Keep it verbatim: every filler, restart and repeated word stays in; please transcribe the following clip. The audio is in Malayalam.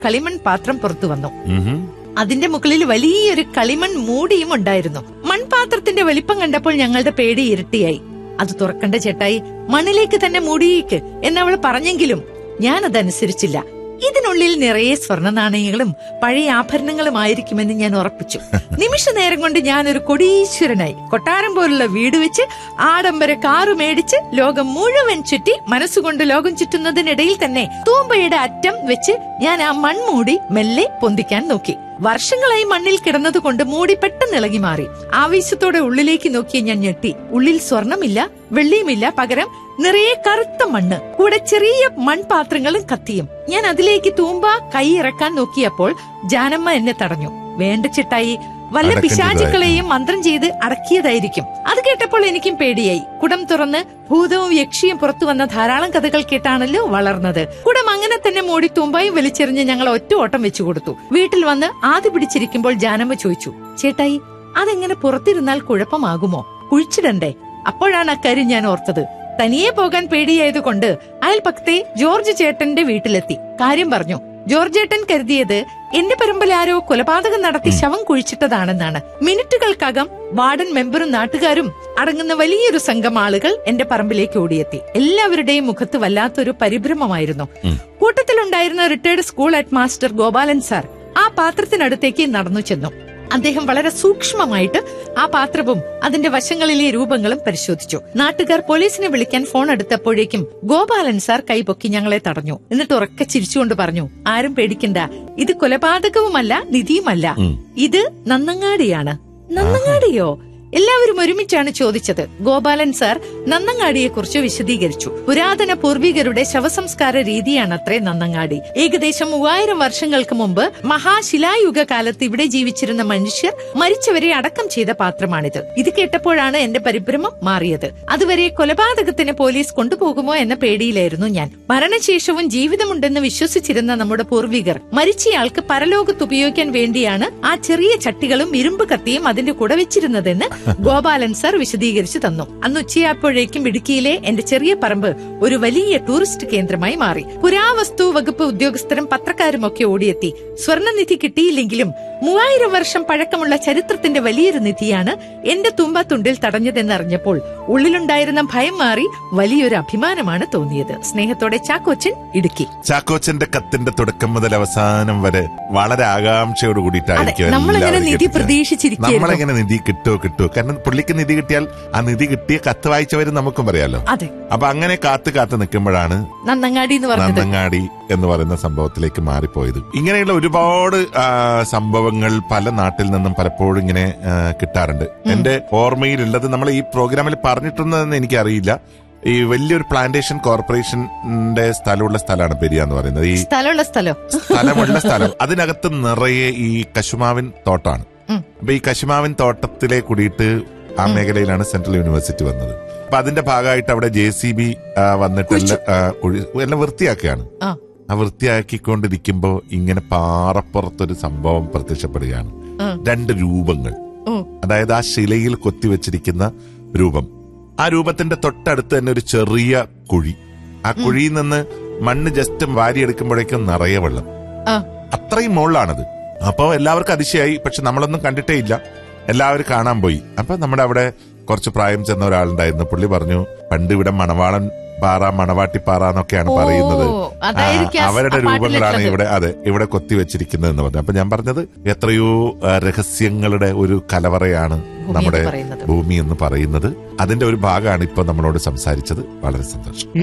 കളിമൺ പാത്രം പുറത്തു വന്നു. അതിന്റെ മുകളിൽ വലിയൊരു കളിമൺ മൂടിയും ഉണ്ടായിരുന്നു. മൺപാത്രത്തിന്റെ വലിപ്പം കണ്ടപ്പോൾ ഞങ്ങളുടെ പേടി ഇരട്ടിയായി. അത് തുറക്കണ്ട ചേട്ടായി, മണ്ണിലേക്ക് തന്നെ മൂടിയേക്ക് എന്നവൾ പറഞ്ഞെങ്കിലും ഞാൻ അതനുസരിച്ചില്ല. ഇതിനുള്ളിൽ നിറയെ സ്വർണ്ണ നാണയങ്ങളും പഴയ ആഭരണങ്ങളുമായിരിക്കുമെന്ന് ഞാൻ ഉറപ്പിച്ചു. നിമിഷ നേരം കൊണ്ട് ഞാൻ ഒരു കൊടീശ്വരനായി. കൊട്ടാരം പോലുള്ള വീട് വെച്ച് ആഡംബര കാറ് മേടിച്ച് ലോകം മുഴുവൻ ചുറ്റി, മനസ്സുകൊണ്ട് ലോകം ചുറ്റുന്നതിനിടയിൽ തന്നെ തൂമ്പയുടെ അറ്റം വെച്ച് ഞാൻ ആ മൺമൂടി മെല്ലെ പൊന്തിക്കാൻ നോക്കി. വർഷങ്ങളായി മണ്ണിൽ കിടന്നതുകൊണ്ട് മൂടി പെട്ടെന്ന് ഇളകി മാറി. ആവേശത്തോടെ ഉള്ളിലേക്ക് നോക്കിയ ഞാൻ ഞെട്ടി. ഉള്ളിൽ സ്വർണമില്ല, വെള്ളിയുമില്ല, പകരം നിറയെ കറുത്ത മണ്ണ്, കൂടെ ചെറിയ മൺപാത്രങ്ങളും കത്തിയും. ഞാൻ അതിലേക്ക് തൂമ്പ കൈ ഇറക്കാൻ നോക്കിയപ്പോൾ ജാനമ്മ എന്നെ തടഞ്ഞു. വേണ്ട ചിട്ടായി, വല്ല പിശാചുക്കളെയും മന്ത്രം ചെയ്ത് അടക്കിയതായിരിക്കും. അത് കേട്ടപ്പോൾ എനിക്കും പേടിയായി. കുടം തുറന്ന് ഭൂതവും യക്ഷിയും പുറത്തു വന്ന ധാരാളം കഥകൾ കേട്ടാണല്ലോ വളർന്നത്. കുടം അങ്ങനെ തന്നെ മൂടി തൂമ്പായും വലിച്ചെറിഞ്ഞ് ഞങ്ങൾ ഒറ്റ ഓട്ടം വെച്ചു കൊടുത്തു. വീട്ടിൽ വന്ന് ആദ്യ പിടിച്ചിരിക്കുമ്പോൾ ജാനമ്മ ചോദിച്ചു, ചേട്ടായി അതെങ്ങനെ പുറത്തിരുന്നാൽ കുഴപ്പമാകുമോ? കുഴിച്ചിടണ്ടേ? അപ്പോഴാണ് അക്കാര്യം ഞാൻ ഓർത്തത്. തനിയെ പോകാൻ പേടിയായതുകൊണ്ട് അയൽപക്കത്തെ ജോർജ് ചേട്ടന്റെ വീട്ടിലെത്തി കാര്യം പറഞ്ഞു. ജോർജേട്ടൻ കരുതിയത് എന്റെ പറമ്പിൽ ആരോ കൊലപാതകം നടത്തി ശവം കുഴിച്ചിട്ടതാണെന്നാണ്. മിനിറ്റുകൾക്കകം വാർഡൻ മെമ്പറും നാട്ടുകാരും അടങ്ങുന്ന വലിയൊരു സംഘം ആളുകൾ എന്റെ പറമ്പിലേക്ക് ഓടിയെത്തി. എല്ലാവരുടെയും മുഖത്ത് വല്ലാത്തൊരു പരിഭ്രമമായിരുന്നു. കൂട്ടത്തിലുണ്ടായിരുന്ന retired school head master Gopalan sir ആ പാത്രത്തിനടുത്തേക്ക് നടന്നു ചെന്നു. അദ്ദേഹം വളരെ സൂക്ഷ്മമായിട്ട് ആ പാത്രവും അതിന്റെ വശങ്ങളിലെ രൂപങ്ങളും പരിശോധിച്ചു. നാട്ടുകാർ പോലീസിനെ വിളിക്കാൻ ഫോൺ എടുത്തപ്പോഴേക്കും ഗോപാലൻ സാർ കൈപൊക്കി ഞങ്ങളെ തടഞ്ഞു. എന്നിട്ട് ഉറക്കെ ചിരിച്ചുകൊണ്ട് പറഞ്ഞു, ആരും പേടിക്കണ്ട, ഇത് കൊലപാതകവുമല്ല, നിധിയുമല്ല, ഇത് നന്നങ്ങാടിയാണ്. നന്നങ്ങാടിയോ? എല്ലാവരും ഒരുമിച്ചാണ് ചോദിച്ചത്. ഗോപാലൻ സാർ നന്നങ്ങാടിയെ കുറിച്ച് വിശദീകരിച്ചു. പുരാതന പൂർവികരുടെ ശവസംസ്കാര രീതിയാണത്രേ നന്നങ്ങാടി. ഏകദേശം മൂവായിരം വർഷങ്ങൾക്ക് മുമ്പ് മഹാശിലായുഗ കാലത്ത് ഇവിടെ ജീവിച്ചിരുന്ന മനുഷ്യർ മരിച്ചവരെ അടക്കം ചെയ്ത പാത്രമാണിത്. ഇത് കേട്ടപ്പോഴാണ് എന്റെ പരിഭ്രമം മാറിയത്. അതുവരെ കൊലപാതകത്തിന് പോലീസ് കൊണ്ടുപോകുമോ എന്ന പേടിയിലായിരുന്നു ഞാൻ. മരണശേഷവും ജീവിതമുണ്ടെന്ന് വിശ്വസിച്ചിരുന്ന നമ്മുടെ പൂർവികർ മരിച്ചയാൾക്ക് പരലോകത്ത് ഉപയോഗിക്കാൻ വേണ്ടിയാണ് ആ ചെറിയ ചട്ടികളും ഇരുമ്പ് കത്തിയും അതിന്റെ കൂടെ വെച്ചിരുന്നതെന്ന് ഗോപാലൻ സാർ വിശദീകരിച്ചു തന്നു. അന്ന് ഉച്ചയായപ്പോഴേക്കും ഇടുക്കിയിലെ എന്റെ ചെറിയ പറമ്പ് ഒരു വലിയ ടൂറിസ്റ്റ് കേന്ദ്രമായി മാറി. പുരാവസ്തു വകുപ്പ് ഉദ്യോഗസ്ഥരും പത്രക്കാരും ഒക്കെ ഓടിയെത്തി. സ്വർണ്ണനിധി കിട്ടിയില്ലെങ്കിലും മൂവായിരം വർഷം പഴക്കമുള്ള ചരിത്രത്തിന്റെ വലിയൊരു നിധിയാണ് എന്റെ തുമ്പത്തുണ്ടിൽ തടഞ്ഞതെന്നറിഞ്ഞപ്പോൾ ഉള്ളിലുണ്ടായിരുന്ന ഭയം മാറി വലിയൊരു അഭിമാനമാണ് തോന്നിയത്. സ്നേഹത്തോടെ ചാക്കോച്ചൻ, ഇടുക്കി. ചാക്കോച്ചന്റെ കത്തിന്റെ തുടക്കം മുതൽ അവസാനം വരെ വളരെ ആകാംക്ഷയോട് കൂടിയിട്ടായിരിക്കും നമ്മളിങ്ങനെ നിധി പ്രതീക്ഷിച്ചിരിക്കും. നമ്മളെങ്ങനെ നിധി കിട്ടോ കിട്ടോ കാരണം പുള്ളിക്ക് നിധി കിട്ടിയാൽ ആ നിധി കിട്ടിയ കത്ത് വായിച്ചവരും നമുക്കും പറയാലോ. അതെ. അപ്പൊ അങ്ങനെ കാത്തു കാത്തു നിൽക്കുമ്പോഴാണ് നന്നങ്ങാടി നന്നങ്ങാടി എന്ന് പറയുന്ന സംഭവത്തിലേക്ക് മാറിപ്പോയത്. ഇങ്ങനെയുള്ള ഒരുപാട് സംഭവങ്ങൾ പല നാട്ടിൽ നിന്നും പലപ്പോഴും ഇങ്ങനെ കിട്ടാറുണ്ട്. എന്റെ ഓർമ്മയിലുള്ളത് നമ്മൾ ഈ പ്രോഗ്രാമിൽ പറഞ്ഞിട്ടുണ്ടെന്ന് എനിക്കറിയില്ല. ഈ വലിയൊരു പ്ലാന്റേഷൻ കോർപ്പറേഷന്റെ സ്ഥലമുള്ള സ്ഥലമാണ് പെരിയ എന്ന് പറയുന്നത്. ഈ സ്ഥലമുള്ള സ്ഥലം സ്ഥലമുള്ള സ്ഥലം അതിനകത്ത് നിറയെ ഈ കശുമാവിൻ തോട്ടമാണ്. അപ്പൊ ഈ കശുമാവിൻ തോട്ടത്തിലെ കൂടിയിട്ട് ആ മേഖലയിലാണ് സെൻട്രൽ യൂണിവേഴ്സിറ്റി വന്നത്. അപ്പൊ അതിന്റെ ഭാഗമായിട്ട് അവിടെ ജെ സി ബി വന്നിട്ട് എല്ലാം വൃത്തിയാക്കുകയാണ്. ആ വൃത്തിയാക്കിക്കൊണ്ടിരിക്കുമ്പോ ഇങ്ങനെ പാറപ്പുറത്തൊരു സംഭവം പ്രത്യക്ഷപ്പെടുകയാണ്. രണ്ട് രൂപങ്ങൾ, അതായത് ആ ശിലയിൽ കൊത്തിവെച്ചിരിക്കുന്ന രൂപം. ആ രൂപത്തിന്റെ തൊട്ടടുത്ത് തന്നെ ഒരു ചെറിയ കുഴി. ആ കുഴിയിൽ നിന്ന് മണ്ണ് ജസ്റ്റ് വാരിയെടുക്കുമ്പോഴേക്കും നിറയെ വെള്ളം. അത്രയും മുകളിലാണത്. അപ്പൊ എല്ലാവർക്കും അതിശയായി. പക്ഷെ നമ്മളൊന്നും കണ്ടിട്ടേ ഇല്ല. എല്ലാവരും കാണാൻ പോയി. അപ്പൊ നമ്മുടെ അവിടെ കുറച്ച് പ്രായം ചെന്ന ഒരാളുണ്ടായിരുന്നു. പുള്ളി പറഞ്ഞു, പണ്ട് ഇവിടെ മണവാളൻ പാറ, മണവാട്ടിപ്പാറ എന്നൊക്കെയാണ് പറയുന്നത്. അവരുടെ രൂപങ്ങളാണ് ഇവിടെ അതെ ഇവിടെ കൊത്തിവെച്ചിരിക്കുന്നത് എന്ന് പറഞ്ഞു. അപ്പൊ ഞാൻ പറഞ്ഞത് എത്രയോ രഹസ്യങ്ങളുടെ ഒരു കലവറയാണ് നമ്മുടെ ഭൂമി എന്ന് പറയുന്നത്. അതിന്റെ ഒരു ഭാഗമാണ് ഇപ്പൊ നമ്മളോട് സംസാരിച്ചത്. വളരെ സന്തോഷം.